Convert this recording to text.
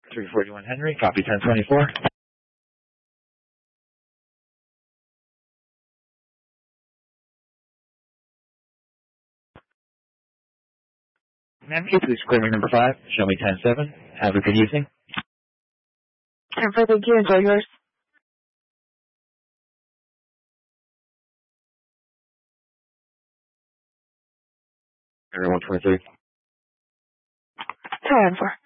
341 Henry, copy 1024. Ma'am, can you please clear me number 5? Show me 107. Have a good evening. And for thank you, enjoy yours. Area 123. 214.